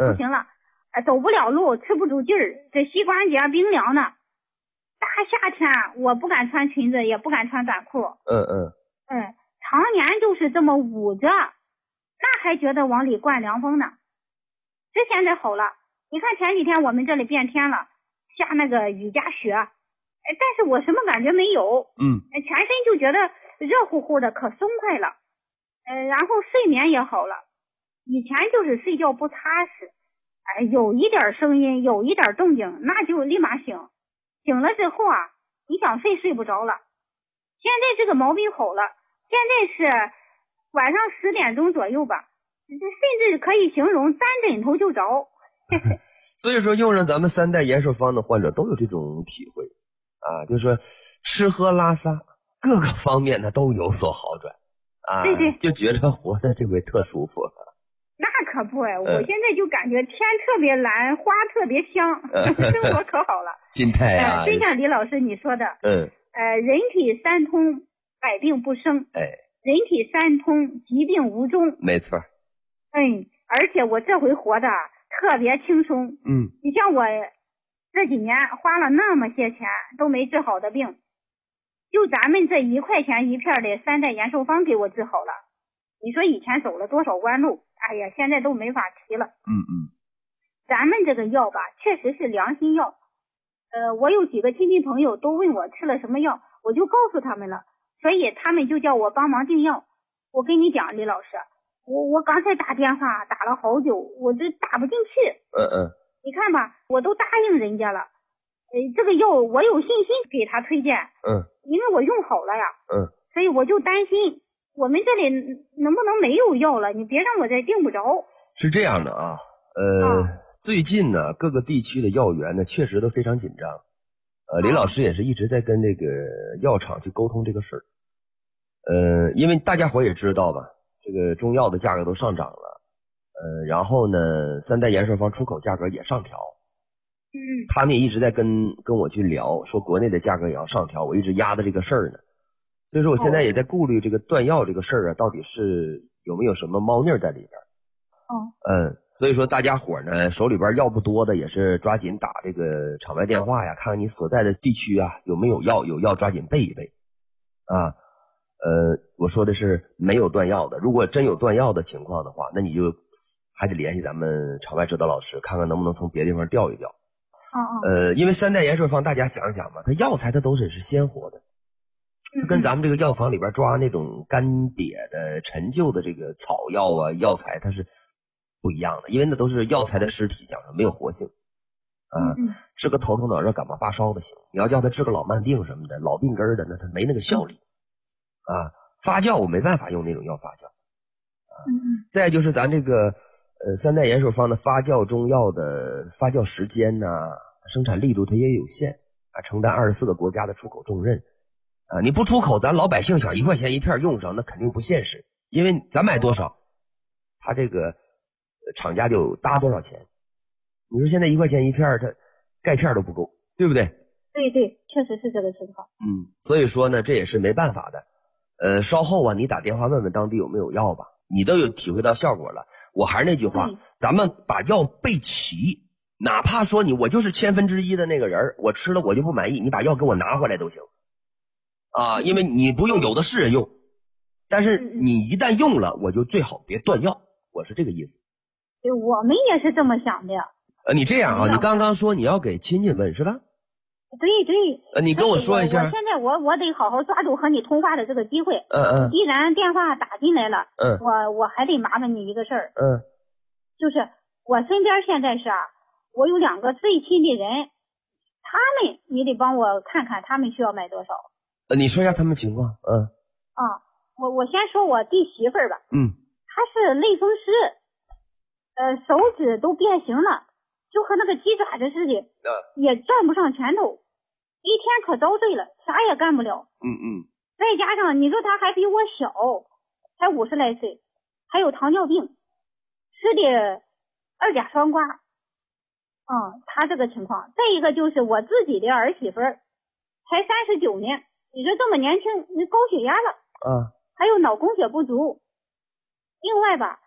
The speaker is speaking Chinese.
不行了，走不了路，吃不住劲儿，这膝关节冰凉呢。大夏天我不敢穿裙子，也不敢穿短裤。常年就是这么捂着，那还觉得往里灌凉风呢。这现在好了，你看前几天我们这里变天了，下那个雨夹雪，但是我什么感觉没有，全身就觉得热乎乎的，可松快了。然后睡眠也好了，以前就是睡觉不踏实，有一点声音，有一点动静，那就立马醒。醒了之后啊，你想睡不着了。现在这个毛病好了，现在是晚上10点钟左右吧，甚至可以形容沾枕头就着。 所以说用上咱们3代延寿方的患者都有这种体会啊，就是说吃喝拉撒各个方面呢都有所好转啊， 对， 就觉得活着这回特舒服。 那可不我现在就感觉天特别蓝，花特别香，生活可好了。 心态啊， 就像李老师你说的，人体三通，百病不生，人体三通，疾病无终。 没错。 而且我这回活的特别轻松。你像我这几年花了那么些钱都没治好的病，就咱们这1块钱一片的3代延寿方给我治好了。你说以前走了多少弯路，哎呀，现在都没法提了。咱们这个药吧，确实是良心药。我有几个亲戚朋友都问我吃了什么药，我就告诉他们了，所以他们就叫我帮忙订药。我跟你讲，李老师，我刚才打电话打了好久，我这打不进去。你看吧，我都答应人家了。这个药我有信心给他推荐。因为我用好了呀。所以我就担心我们这里能不能没有药了，你别让我再订不着。 是这样的啊，最近呢各个地区的药源呢确实都非常紧张。李老师也是一直在跟这个药厂去沟通这个事儿。因为大家伙也知道吧，这个中药的价格都上涨了。然后呢3代延寿方出口价格也上调。他们也一直在跟我去聊，说国内的价格也要上调，我一直压的这个事儿呢。所以说我现在也在顾虑这个断药这个事儿啊，到底是有没有什么猫腻在里边。所以说大家伙呢手里边药不多的也是抓紧打这个场外电话呀，看看你所在的地区啊有没有药，有药抓紧备一备啊。我说的是没有断药的，如果真有断药的情况的话，那你就还得联系咱们场外指导老师，看看能不能从别的地方调一调。因为3代延寿方大家想想嘛，它药材它都是鲜活的，它跟咱们这个药房里边抓那种干瘪的陈旧的这个草药啊药材它是不一样的，因为那都是药材的尸体，讲上没有活性治个头疼脑热感冒发烧的行，你要叫他治个老慢病什么的老病根的，那他没那个效力发酵我没办法用那种药发酵再就是咱这个3代延寿方的发酵中药的发酵时间生产力度它也有限承担24个国家的出口重任你不出口，咱老百姓想1块钱一片用上，那肯定不现实，因为咱买多少他这个厂家就搭多少钱。你说现在1块钱一片，它钙片都不够，对不对？ 对，确实是这个情况。 所以说呢这也是没办法的。稍后你打电话问问当地有没有药吧，你都有体会到效果了。我还是那句话，咱们把药备齐，哪怕说我就是1/1000的那个人，我吃了我就不满意，你把药给我拿回来都行因为你不用有的是人用，但是你一旦用了我就最好别断药，我是这个意思。 对，我们也是这么想的。 你这样你刚刚说你要给亲戚问是吧？ 对。 你跟我说一下。 我现在我得好好抓住和你通话的这个机会。既然电话打进来了，我还得麻烦你一个事儿。就是我身边现在是我有2个最亲的人，他们你得帮我看看他们需要买多少。 你说一下他们情况。 我先说我弟媳妇儿吧。她是类风湿，手指都变形了，就和那个鸡爪子似的，也攥不上拳头，一天可遭罪了，啥也干不了。再加上你说他还比我小，才50来岁，还有糖尿病，吃的2甲双胍。他这个情况。再一个就是我自己的儿媳妇儿，才39呢，你说这么年轻，你高血压了，还有脑供血不足。另外吧，